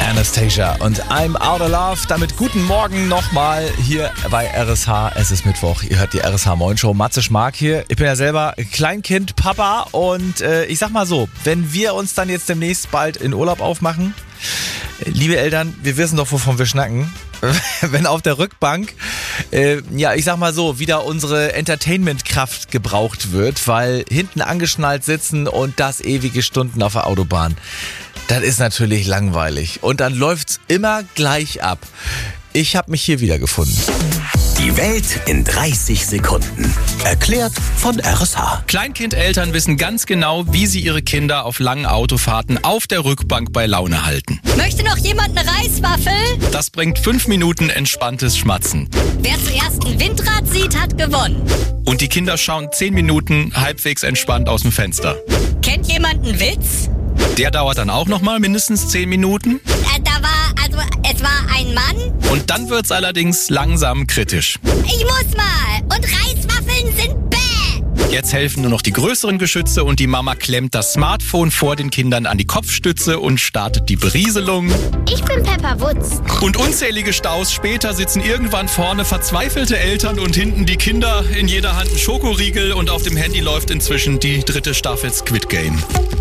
Anastasia und I'm Out of Love. Damit guten Morgen nochmal hier bei RSH. Es ist Mittwoch, ihr hört die RSH Morning Show. Matze Schmark hier. Ich bin ja selber Kleinkind, Papa und ich sag mal so, wenn wir uns dann jetzt demnächst bald in Urlaub aufmachen, liebe Eltern, wir wissen doch, wovon wir schnacken. Wenn auf der Rückbank, ich sag mal so, wieder unsere Entertainment-Kraft gebraucht wird, weil hinten angeschnallt sitzen und das ewige Stunden auf der Autobahn, das ist natürlich langweilig. Und dann läuft's immer gleich ab. Ich habe mich hier wiedergefunden. Die Welt in 30 Sekunden. Erklärt von RSH. Kleinkindeltern wissen ganz genau, wie sie ihre Kinder auf langen Autofahrten auf der Rückbank bei Laune halten. Möchte noch jemand eine Reiswaffel? Das bringt 5 Minuten entspanntes Schmatzen. Wer zuerst ein Windrad sieht, hat gewonnen. Und die Kinder schauen 10 Minuten halbwegs entspannt aus dem Fenster. Kennt jemand einen Witz? Der dauert dann auch nochmal mindestens 10 Minuten. Es war ein Mann. Und dann wird's allerdings langsam kritisch. Ich muss mal. Und Reiswaffeln sind bäh. Jetzt helfen nur noch die größeren Geschütze und die Mama klemmt das Smartphone vor den Kindern an die Kopfstütze und startet die Berieselung. Ich bin Pepper Wutz. Und unzählige Staus später sitzen irgendwann vorne verzweifelte Eltern und hinten die Kinder, in jeder Hand ein Schokoriegel und auf dem Handy läuft inzwischen die 3. Staffel Squid Game.